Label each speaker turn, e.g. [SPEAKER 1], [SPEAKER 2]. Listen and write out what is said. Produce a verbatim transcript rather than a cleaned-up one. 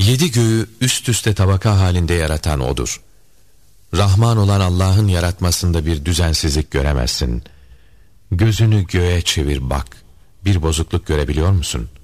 [SPEAKER 1] Yedi göğü üst üste tabaka halinde yaratan O'dur. Rahman olan Allah'ın yaratmasında bir düzensizlik göremezsin. Gözünü göğe çevir bak. Bir bozukluk görebiliyor musun?